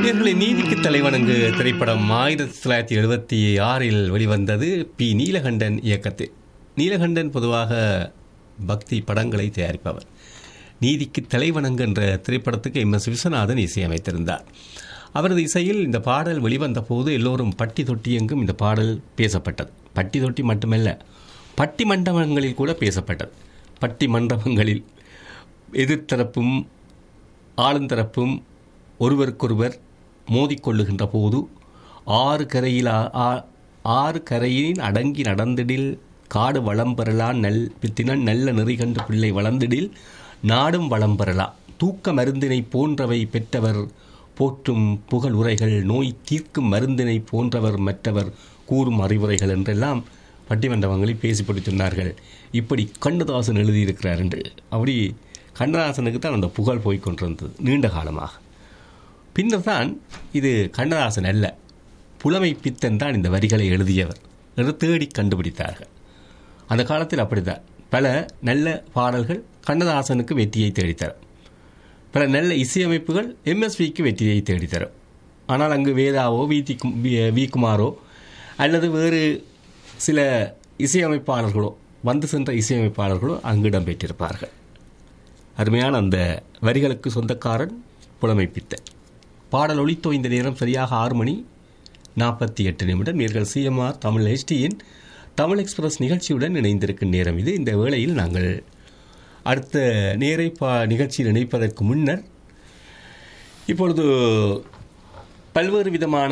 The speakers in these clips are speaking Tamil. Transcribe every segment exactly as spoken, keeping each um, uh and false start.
இவர்களை நீதிக்கு தலைவணங்கு திரைப்படம் ஆயிரத்தி தொள்ளாயிரத்தி எழுபத்தி ஆறில் வெளிவந்தது. பி நீலகண்டன் இயக்கத்தில். நீலகண்டன் பொதுவாக பக்தி படங்களை தயாரிப்பவர். நீதிக்கு தலைவணங்கு என்ற திரைப்படத்துக்கு எம் எஸ் விஸ்வநாதன் இசையமைத்திருந்தார். அவரது இசையில் இந்த பாடல் வெளிவந்த போது எல்லோரும் பட்டி தொட்டி எங்கும் இந்த பாடல் பேசப்பட்டது. பட்டி தொட்டி மட்டுமல்ல, பட்டி மண்டபங்களில் கூட பேசப்பட்டது. பட்டி மண்டபங்களில் எதிர்த்தரப்பும் ஆளுந்தரப்பும் ஒருவருக்கொருவர் மோதிக்கொள்ளுகின்ற போது ஆறு கரையில் ஆறு கரையின் அடங்கி நடந்திடில் காடு வளம் பெறலாம் நல் பித்தினன் நல்ல நெறி கண்டு பிள்ளை வளர்ந்திடில் நாடும் வளம் பெறலாம் தூக்க மருந்தினை போன்றவை பெற்றவர் போற்றும் புகழ் உரைகள் நோய் தீர்க்கும் மருந்தினை போன்றவர் மற்றவர் கூறும் அறிவுரைகள் என்றெல்லாம் பட்டிமண்டபங்களில் பேசிப்படி சொன்னார்கள். இப்படி கண்ணதாசன் எழுதியிருக்கிறார் என்று. அப்படி கண்ணதாசனுக்கு தான் அந்த புகழ் போய்கொண்டிருந்தது நீண்ட காலமாக. பின்னர் தான் இது கண்ணதாசன் அல்ல, புலமை பித்தன் தான் இந்த வரிகளை எழுதியவர் என்று தேடி கண்டுபிடித்தார்கள். அந்த காலத்தில் அப்படித்தான் பல நல்ல பாடல்கள் கண்ணதாசனுக்கு வெற்றியை தேடித்தரும், பல நல்ல இசையமைப்புகள் எம்எஸ்விக்கு வெற்றியை தேடித்தரும். ஆனால் அங்கு வேதாவோ வி வி குமாரோ அல்லது வேறு சில இசையமைப்பாளர்களோ வந்து சென்ற இசையமைப்பாளர்களோ அங்கு இடம்பெற்றிருப்பார்கள். அருமையான அந்த வரிகளுக்கு சொந்தக்காரன் புலமை பித்தன். பாடல் ஒலித்தோ இந்த நேரம் சரியாக ஆறு மணி நாற்பத்தி எட்டு நிமிடம். நேர்கள் சிஎம்ஆர் தமிழ் எஸ்டியின் தமிழ் எக்ஸ்பிரஸ் நிகழ்ச்சியுடன் இணைந்திருக்கும் நேரம் இது. இந்த வேளையில் நாங்கள் அடுத்த நேரை பா நிகழ்ச்சியில் இணைப்பதற்கு முன்னர் இப்பொழுது பல்வேறு விதமான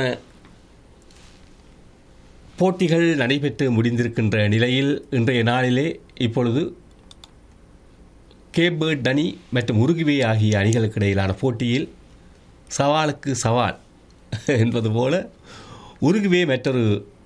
போட்டிகள் நடைபெற்று முடிந்திருக்கின்ற நிலையில் இன்றைய நாளிலே இப்பொழுது கேப் வேர்ட் அணி மற்றும் உருகுவே ஆகிய அணிகளுக்கு இடையிலான போட்டியில் சவாலுக்கு சவால் என்பது போல உருகுவே மற்றொரு